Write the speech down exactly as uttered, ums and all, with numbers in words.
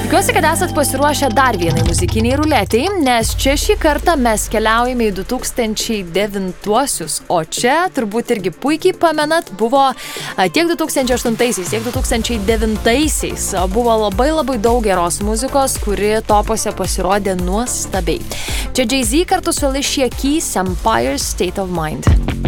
Tikiuosi, kad esat pasiruošę dar vienai muzikiniai ruletei, nes čia šį kartą mes keliaujame į du tūkstančiai devintuosius, o čia turbūt irgi puikiai pamenat, buvo tiek du tūkstančiai aštuntaisiais, tiek du tūkstančiai devintaisiais buvo labai labai daug geros muzikos, kuri topuose pasirodė nuostabiai. Čia Jay-Z kartu su Alicia Keys, Empire State of Mind.